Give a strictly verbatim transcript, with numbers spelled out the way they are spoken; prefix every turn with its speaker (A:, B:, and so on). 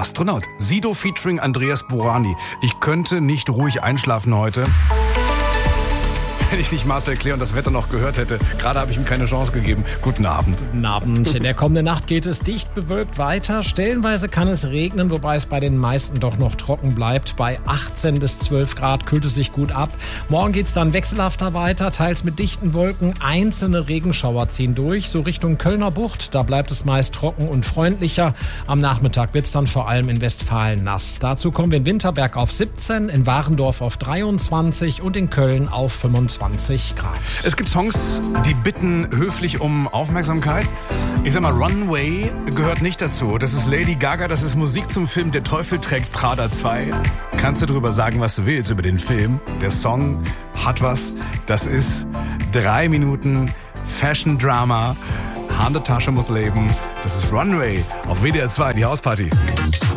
A: Astronaut. Sido featuring Andreas Burani. Ich könnte nicht ruhig einschlafen heute, wenn ich nicht Marcel Clair und das Wetter noch gehört hätte. Gerade habe ich ihm keine Chance gegeben. Guten Abend.
B: Guten Abend. In der kommenden Nacht geht es dicht bewölkt weiter. Stellenweise kann es regnen, wobei es bei den meisten doch noch trocken bleibt. Bei achtzehn bis zwölf Grad kühlt es sich gut ab. Morgen geht es dann wechselhafter weiter, teils mit dichten Wolken. Einzelne Regenschauer ziehen durch, so Richtung Kölner Bucht. Da bleibt es meist trocken und freundlicher. Am Nachmittag wird es dann vor allem in Westfalen nass. Dazu kommen wir in Winterberg auf siebzehn, in Warendorf auf dreiundzwanzig und in Köln auf fünfundzwanzig Grad.
A: Es gibt Songs, die bitten höflich um Aufmerksamkeit. Ich sag mal, Runway gehört nicht dazu. Das ist Lady Gaga, das ist Musik zum Film Der Teufel trägt Prada zwei. Kannst du drüber sagen, was du willst über den Film? Der Song hat was. Das ist drei Minuten Fashion Drama. Hand der Tasche muss leben. Das ist Runway auf W D R zwei, die Hausparty.